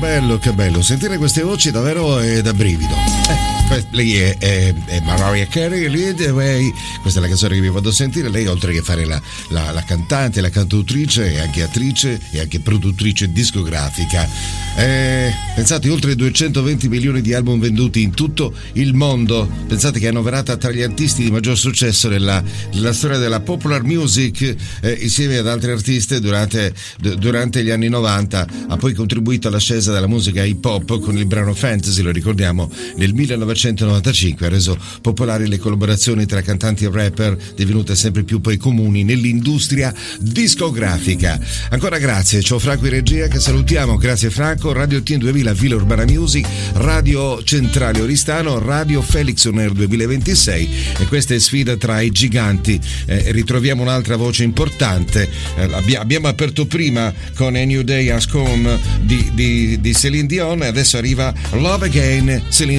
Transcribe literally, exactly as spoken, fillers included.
bello, che bello. Sentire queste voci davvero è da brivido. Eh, lei è, è, è Mariah Carey, Lead the Way. Questa è la canzone che vi vado a sentire. Lei, oltre che fare la, la, la cantante, la cantautrice, è anche attrice e anche produttrice discografica. Eh, pensate, oltre duecentoventi milioni di album venduti in tutto il mondo. Pensate che è annoverata tra gli artisti di maggior successo nella, nella storia della popular music, eh, insieme ad altri artisti durante, d- durante gli anni novanta. Ha poi contribuito all'ascesa della musica hip hop con il brano Fantasy, lo ricordiamo, nel millenovecentonovantacinque. Ha reso popolari le collaborazioni tra cantanti e rapper, divenute sempre più poi comuni nell'industria discografica. Ancora grazie, ciao Franco in regia, che salutiamo. Grazie Franco. Radio T duemila Villa Urbana Music, Radio Centrale Oristano, Radio Felix On Air duemilaventisei, e questa è sfida tra i giganti. Eh, ritroviamo un'altra voce importante. Eh, abbi- abbiamo aperto prima con A New Day Has Come di, di, di Celine Dion, e adesso arriva Love Again, Celine